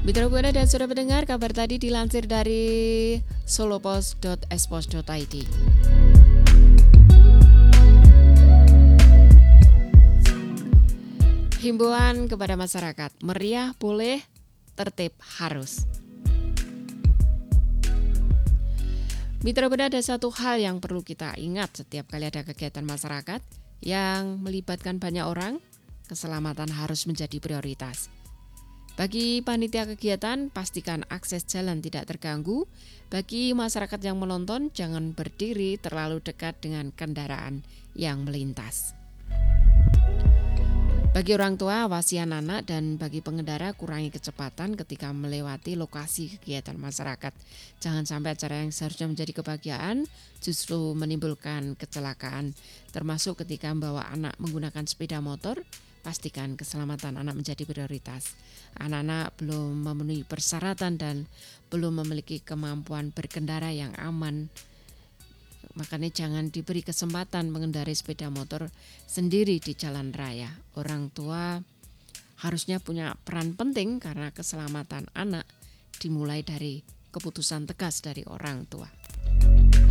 Mitra Buana dan sudah mendengar kabar tadi dilansir dari solopos.espos.id. Himbauan kepada masyarakat, meriah boleh, tertib harus. Mitra Buana, ada satu hal yang perlu kita ingat setiap kali ada kegiatan masyarakat yang melibatkan banyak orang, keselamatan harus menjadi prioritas. Bagi panitia kegiatan, pastikan akses jalan tidak terganggu. Bagi masyarakat yang menonton, jangan berdiri terlalu dekat dengan kendaraan yang melintas. Bagi orang tua, awasi anak-anak, dan bagi pengendara, kurangi kecepatan ketika melewati lokasi kegiatan masyarakat. Jangan sampai acara yang seharusnya menjadi kebahagiaan justru menimbulkan kecelakaan, termasuk ketika membawa anak menggunakan sepeda motor. Pastikan keselamatan anak menjadi prioritas. Anak-anak belum memenuhi persyaratan dan belum memiliki kemampuan berkendara yang aman. Makanya jangan diberi kesempatan mengendarai sepeda motor sendiri di jalan raya. Orang tua harusnya punya peran penting karena keselamatan anak dimulai dari keputusan tegas dari orang tua.